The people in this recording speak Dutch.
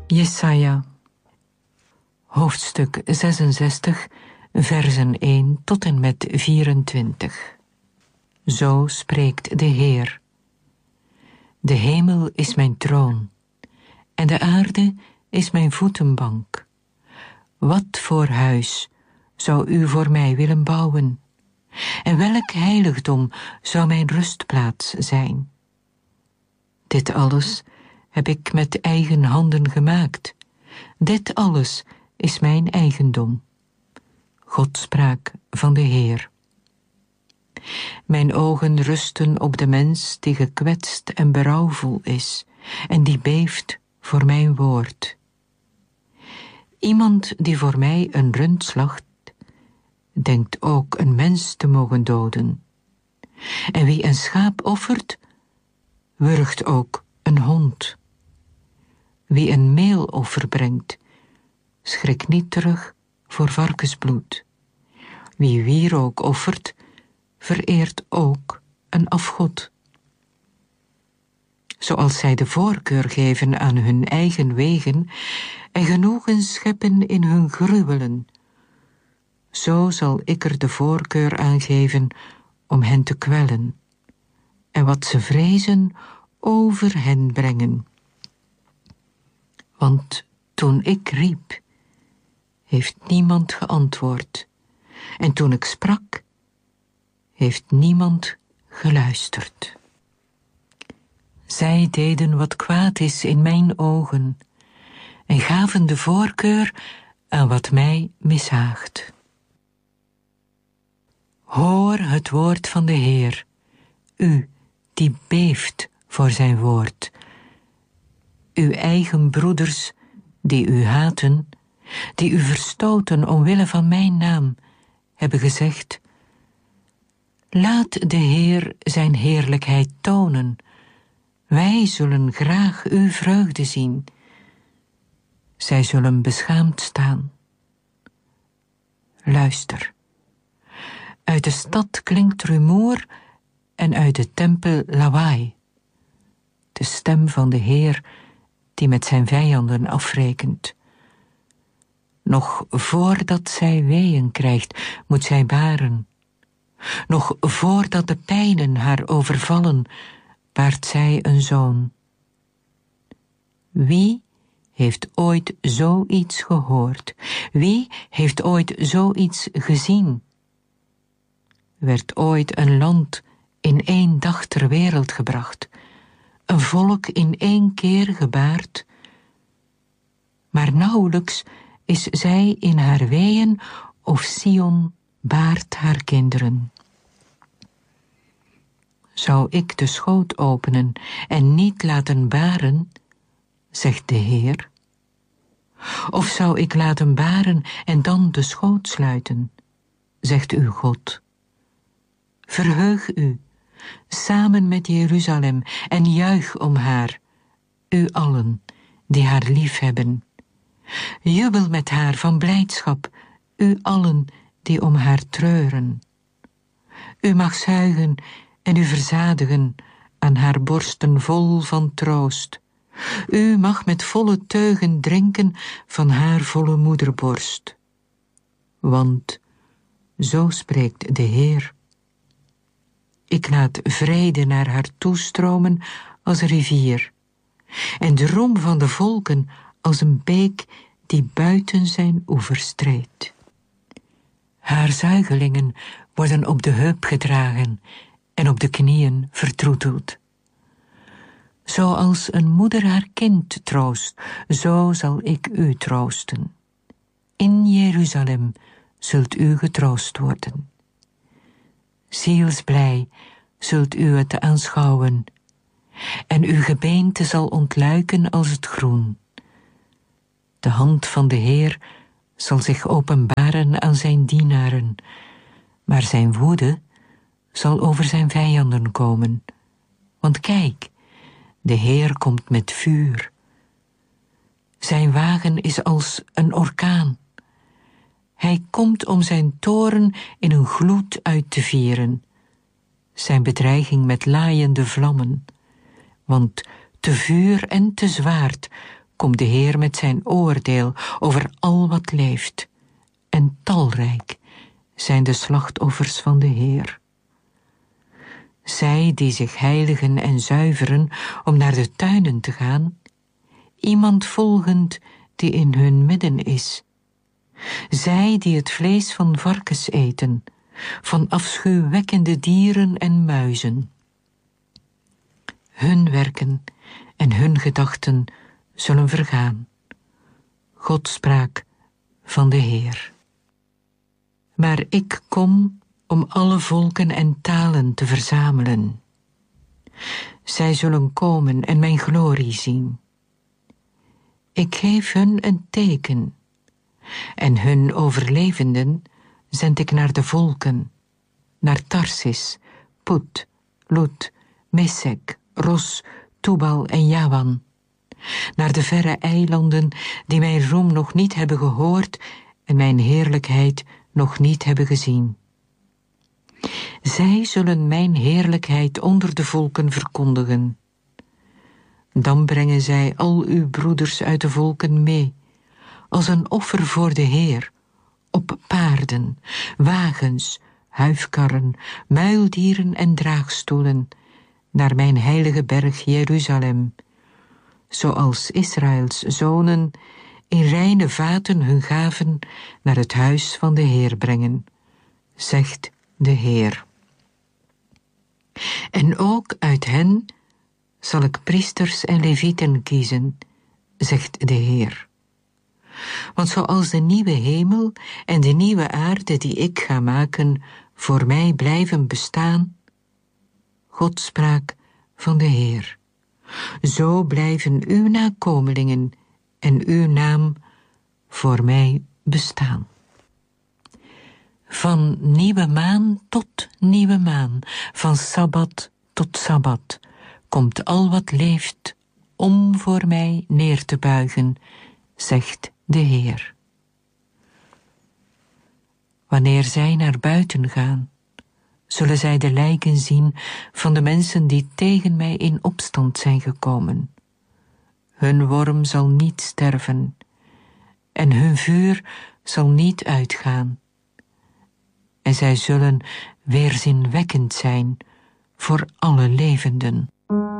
Jesaja, hoofdstuk 66, versen 1 tot en met 24. Zo spreekt de Heer. De hemel is mijn troon, en de aarde is mijn voetenbank. Wat voor huis zou u voor mij willen bouwen? En welk heiligdom zou mijn rustplaats zijn? Dit alles heb ik met eigen handen gemaakt. Dit alles is mijn eigendom. God sprak van de Heer. Mijn ogen rusten op de mens die gekwetst en berouwvol is en die beeft voor mijn woord. Iemand die voor mij een rund slacht, denkt ook een mens te mogen doden. En wie een schaap offert, wurgt ook een hond. Wie een meeloffer brengt, schrikt niet terug voor varkensbloed. Wie wierook offert, vereert ook een afgod. Zoals zij de voorkeur geven aan hun eigen wegen en genoegen scheppen in hun gruwelen, zo zal ik er de voorkeur aan geven om hen te kwellen en wat ze vrezen over hen brengen. Want toen ik riep, heeft niemand geantwoord, en toen ik sprak, heeft niemand geluisterd. Zij deden wat kwaad is in mijn ogen en gaven de voorkeur aan wat mij mishaagt. Hoor het woord van de Heer, u die beeft voor zijn woord. Uw eigen broeders die u haten, die u verstoten omwille van mijn naam, hebben gezegd: laat de Heer zijn heerlijkheid tonen. Wij zullen graag uw vreugde zien. Zij zullen beschaamd staan. Luister. Uit de stad klinkt rumoer en uit de tempel lawaai. De stem van de Heer die met zijn vijanden afrekent. Nog voordat zij weeën krijgt, moet zij baren. Nog voordat de pijnen haar overvallen, baart zij een zoon. Wie heeft ooit zoiets gehoord? Wie heeft ooit zoiets gezien? Werd ooit een land in 1 dag ter wereld gebracht, een volk in 1 keer gebaard? Maar nauwelijks is zij in haar weeën of Sion baart haar kinderen. Zou ik de schoot openen en niet laten baren, zegt de Heer? Of zou ik laten baren en dan de schoot sluiten, zegt uw God? Verheug u, samen met Jeruzalem, en juich om haar, u allen die haar liefhebben. Jubel met haar van blijdschap, u allen die om haar treuren. U mag zuigen en u verzadigen aan haar borsten vol van troost. U mag met volle teugen drinken van haar volle moederborst. Want zo spreekt de Heer: ik laat vrede naar haar toestromen als een rivier, en de roem van de volken als een beek die buiten zijn oevers treedt. Haar zuigelingen worden op de heup gedragen en op de knieën vertroeteld. Zoals een moeder haar kind troost, zo zal ik u troosten. In Jeruzalem zult u getroost worden. Zielsblij zult u het aanschouwen, en uw gebeente zal ontluiken als het groen. De hand van de Heer zal zich openbaren aan zijn dienaren, maar zijn woede zal over zijn vijanden komen. Want kijk, de Heer komt met vuur. Zijn wagen is als een orkaan. Hij komt om zijn toorn in een gloed uit te vieren, zijn bedreiging met laaiende vlammen. Want te vuur en te zwaard komt de Heer met zijn oordeel over al wat leeft. En talrijk zijn de slachtoffers van de Heer. Zij die zich heiligen en zuiveren om naar de tuinen te gaan, iemand volgend die in hun midden is. Zij die het vlees van varkens eten, van afschuwwekkende dieren en muizen. Hun werken en hun gedachten zullen vergaan. Godspraak van de Heer. Maar ik kom om alle volken en talen te verzamelen. Zij zullen komen en mijn glorie zien. Ik geef hun een teken, en hun overlevenden zend ik naar de volken, naar Tarsis, Put, Lut, Mesek, Ros, Tubal en Javan, naar de verre eilanden die mijn roem nog niet hebben gehoord en mijn heerlijkheid nog niet hebben gezien. Zij zullen mijn heerlijkheid onder de volken verkondigen. Dan brengen zij al uw broeders uit de volken mee, als een offer voor de Heer, op paarden, wagens, huifkarren, muildieren en draagstoelen, naar mijn heilige berg Jeruzalem, zoals Israëls zonen in reine vaten hun gaven naar het huis van de Heer brengen, zegt de Heer. En ook uit hen zal ik priesters en levieten kiezen, zegt de Heer. Want zoals de nieuwe hemel en de nieuwe aarde die ik ga maken voor mij blijven bestaan, Godspraak van de Heer, zo blijven uw nakomelingen en uw naam voor mij bestaan. Van nieuwe maan tot nieuwe maan, van sabbat tot sabbat, komt al wat leeft om voor mij neer te buigen, zegt de Heer. Wanneer zij naar buiten gaan, zullen zij de lijken zien van de mensen die tegen mij in opstand zijn gekomen. Hun worm zal niet sterven, en hun vuur zal niet uitgaan. En zij zullen weerzinwekkend zijn voor alle levenden.